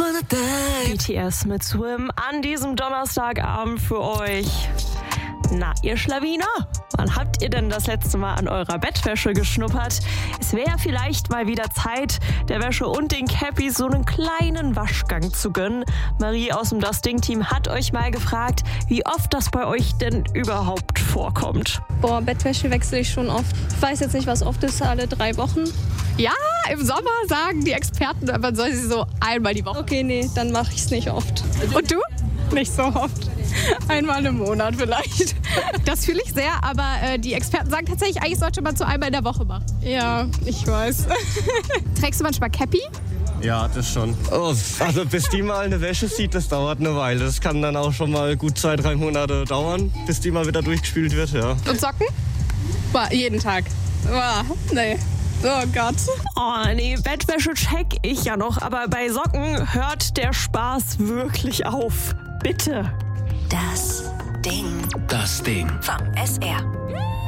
BTS mit Swim an diesem Donnerstagabend für euch. Na, ihr Schlawiner, wann habt ihr denn das letzte Mal an eurer Bettwäsche geschnuppert? Es wäre vielleicht mal wieder Zeit, der Wäsche und den Cappies so einen kleinen Waschgang zu gönnen. Marie aus dem Dusting-Team hat euch mal gefragt, wie oft das bei euch denn überhaupt vorkommt. Boah, Bettwäsche wechsle ich schon oft. Ich weiß jetzt nicht, was oft ist, alle 3 Wochen. Ja, im Sommer sagen die Experten, man soll sie so einmal die Woche. Okay, nee, dann mache ich es nicht oft. Und du? Nicht so oft. Einmal im Monat vielleicht. Das fühle ich sehr, aber die Experten sagen tatsächlich, eigentlich sollte man so einmal in der Woche machen. Ja, ich weiß. Trägst du manchmal Cappy? Ja, das schon. Oh, also bis die mal eine Wäsche sieht, das dauert eine Weile. Das kann dann auch schon mal gut 2-3 Monate dauern, bis die mal wieder durchgespült wird, ja. Und Socken? Boah, jeden Tag. Boah, nee. Oh Gott. Oh nee, Bettwäsche check ich ja noch, aber bei Socken hört der Spaß wirklich auf. Bitte. Das Ding. Das Ding. Vom SR.